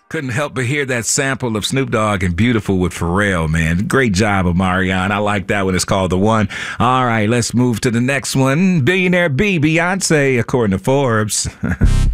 Couldn't help but hear that sample of Snoop Dogg and Beautiful with Pharrell, man. Great job, Omarion. I like that one. It's called The One. All right, let's move to the next one. Billionaire B, Beyonce, according to Forbes.